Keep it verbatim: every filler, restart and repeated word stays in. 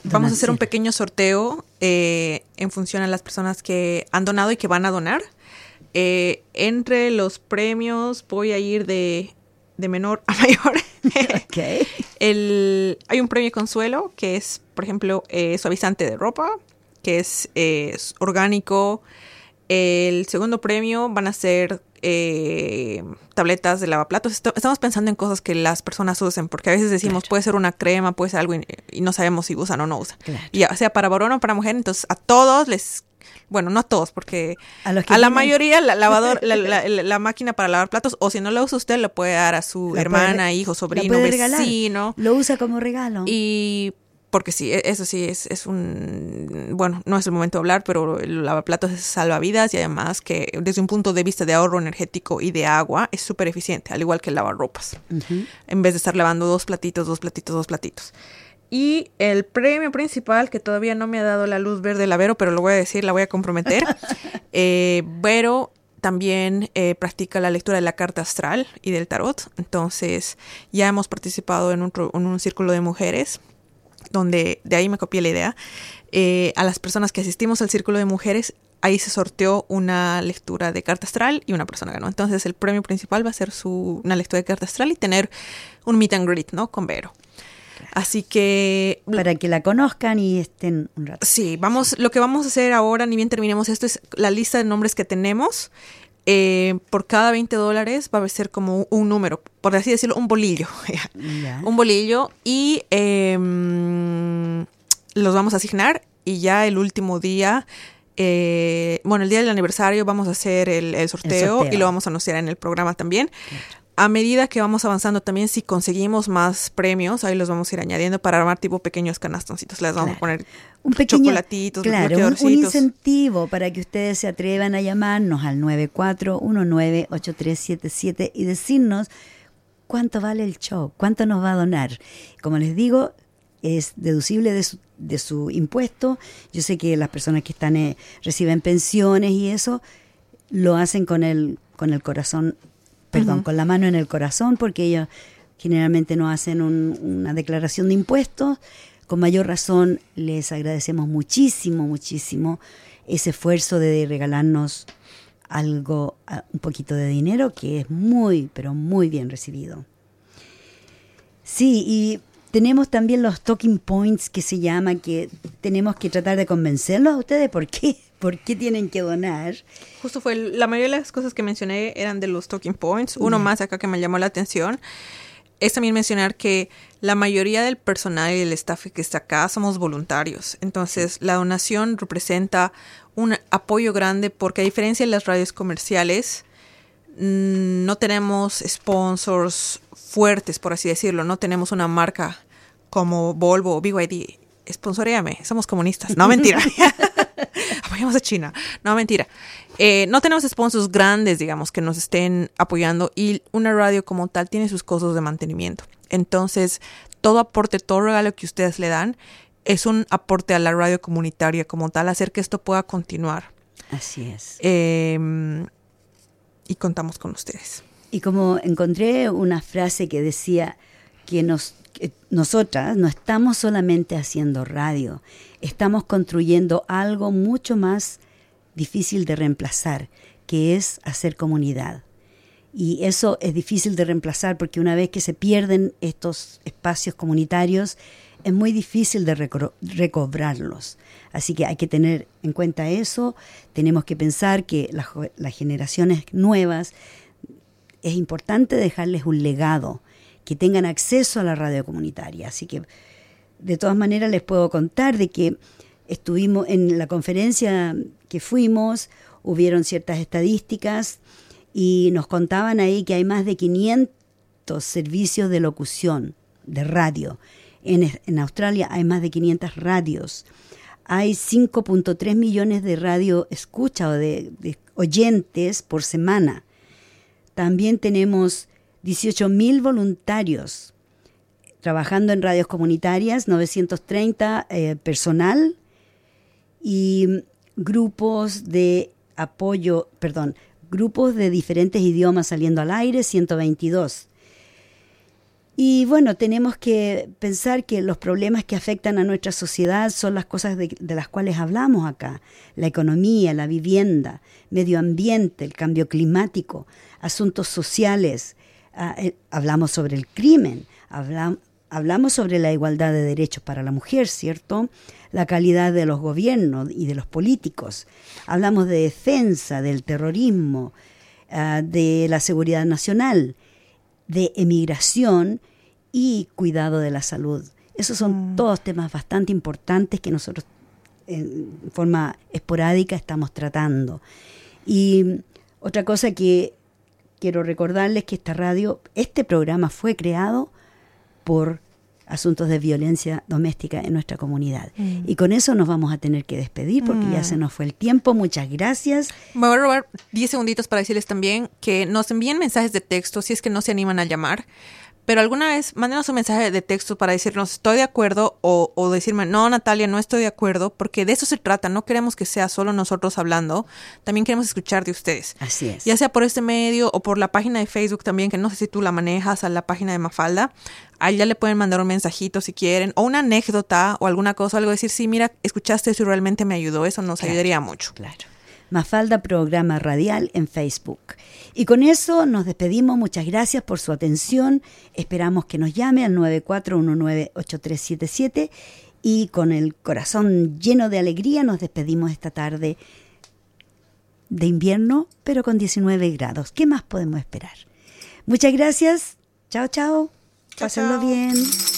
vamos a hacer un pequeño sorteo eh, en función a las personas que han donado y que van a donar. Eh, entre los premios voy a ir de, de menor a mayor. Okay. El, hay un premio consuelo que es, por ejemplo, eh, suavizante de ropa, que es, eh, es orgánico. El segundo premio van a ser eh, tabletas de lavaplatos. Esto, estamos pensando en cosas que las personas usen, porque a veces decimos, claro, puede ser una crema, puede ser algo y, y no sabemos si usan o no usan. Claro. Ya sea para varón o para mujer, entonces a todos les... Bueno, no a todos, porque a, a la tienen... mayoría la, lavador, la, la, la, la máquina para lavar platos, o si no la usa usted, lo puede dar a su la hermana, puede, hijo, sobrino, vecino. Lo usa como regalo. Y porque sí, eso sí es, es un... Bueno, no es el momento de hablar, pero el lavaplatos es salvavidas y además que desde un punto de vista de ahorro energético y de agua es súper eficiente, al igual que el lavarropas. Uh-huh. En vez de estar lavando dos platitos, dos platitos, dos platitos. Y el premio principal, que todavía no me ha dado la luz verde la Vero, pero lo voy a decir, la voy a comprometer. eh, Vero también eh, practica la lectura de la carta astral y del tarot. Entonces ya hemos participado en un, en un círculo de mujeres, donde de ahí me copié la idea. Eh, a las personas que asistimos al círculo de mujeres, ahí se sorteó una lectura de carta astral y una persona ganó. Entonces el premio principal va a ser su, una lectura de carta astral y tener un meet and greet, ¿no? Con Vero. Así que... Para que la conozcan y estén un rato. Sí, vamos, lo que vamos a hacer ahora, ni bien terminemos esto, es la lista de nombres que tenemos. Eh, por cada veinte dólares va a ser como un número, por así decirlo, un bolillo. Yeah. Un bolillo y eh, los vamos a asignar y ya el último día... Eh, bueno, el día del aniversario vamos a hacer el, el, sorteo, el sorteo y lo vamos a anunciar en el programa también. Claro. A medida que vamos avanzando también, si conseguimos más premios, ahí los vamos a ir añadiendo para armar tipo pequeños canastoncitos. Les vamos claro. a poner un pequeño, chocolatitos, claro, un, un incentivo para que ustedes se atrevan a llamarnos al nueve cuatro uno nueve ocho tres siete siete y decirnos cuánto vale el show, cuánto nos va a donar. Como les digo, es deducible de su, de su impuesto. Yo sé que las personas que están eh, reciben pensiones y eso, lo hacen con el, con el corazón Perdón, uh-huh. con la mano en el corazón, porque ellos generalmente no hacen un, una declaración de impuestos. Con mayor razón les agradecemos muchísimo, muchísimo ese esfuerzo de regalarnos algo, un poquito de dinero, que es muy, pero muy bien recibido. Sí, y tenemos también los talking points que se llama, que tenemos que tratar de convencerlos a ustedes por qué. ¿Por qué tienen que donar? Justo fue, la mayoría de las cosas que mencioné eran de los talking points. Uno yeah. más acá que me llamó la atención es también mencionar que la mayoría del personal y del staff que está acá somos voluntarios. Entonces, la donación representa un apoyo grande porque a diferencia de las radios comerciales, mmm, no tenemos sponsors fuertes, por así decirlo. No tenemos una marca como Volvo o B Y D. Sponsoréame, somos comunistas. No, mentira. Apoyamos a China. No, mentira. Eh, no tenemos sponsors grandes, digamos, que nos estén apoyando y una radio como tal tiene sus costos de mantenimiento. Entonces, todo aporte, todo regalo que ustedes le dan es un aporte a la radio comunitaria como tal, hacer que esto pueda continuar. Así es. Eh, y contamos con ustedes. Y como encontré una frase que decía que nos nosotras no estamos solamente haciendo radio, estamos construyendo algo mucho más difícil de reemplazar, que es hacer comunidad. Y eso es difícil de reemplazar porque una vez que se pierden estos espacios comunitarios, es muy difícil de reco- recobrarlos. Así que hay que tener en cuenta eso. Tenemos que pensar que las, las generaciones nuevas, es importante dejarles un legado, que tengan acceso a la radio comunitaria. Así que, de todas maneras, les puedo contar de que estuvimos en la conferencia que fuimos, hubieron ciertas estadísticas y nos contaban ahí que hay más de quinientos servicios de locución, de radio. En, en Australia hay más de quinientas radios. Hay cinco punto tres millones de radio escucha o de, de oyentes por semana. También tenemos dieciocho mil voluntarios trabajando en radios comunitarias, novecientos treinta eh, personal y grupos de apoyo, perdón, grupos de diferentes idiomas saliendo al aire, ciento veintidós. Y bueno, tenemos que pensar que los problemas que afectan a nuestra sociedad son las cosas de, de las cuales hablamos acá. La economía, la vivienda, medio ambiente, el cambio climático, asuntos sociales. Uh, eh, hablamos sobre el crimen, habla, hablamos sobre la igualdad de derechos para la mujer, ¿cierto? La calidad de los gobiernos y de los políticos. Hablamos de defensa, del terrorismo, uh, de la seguridad nacional, de emigración y cuidado de la salud. Esos son mm. todos temas bastante importantes que nosotros en forma esporádica estamos tratando. Y otra cosa que quiero recordarles que esta radio, este programa fue creado por asuntos de violencia doméstica en nuestra comunidad. Mm. Y con eso nos vamos a tener que despedir porque mm. ya se nos fue el tiempo. Muchas gracias. Me voy a robar diez segunditos para decirles también que nos envíen mensajes de texto si es que no se animan a llamar. Pero alguna vez mándenos un mensaje de texto para decirnos estoy de acuerdo o, o decirme no, Natalia, no estoy de acuerdo, porque de eso se trata. No queremos que sea solo nosotros hablando, también queremos escuchar de ustedes. Así es. Ya sea por este medio o por la página de Facebook también, que no sé si tú la manejas, a la página de Mafalda. Ahí ya le pueden mandar un mensajito si quieren, o una anécdota o alguna cosa, algo decir, sí, mira, escuchaste eso y realmente me ayudó. Eso nos claro, ayudaría mucho. Claro. Mafalda Programa Radial en Facebook. Y con eso nos despedimos. Muchas gracias por su atención. Esperamos que nos llame al nueve cuatro uno nueve ocho tres siete siete y con el corazón lleno de alegría nos despedimos esta tarde de invierno, pero con diecinueve grados. ¿Qué más podemos esperar? Muchas gracias. Chao, chao. Pásenlo bien.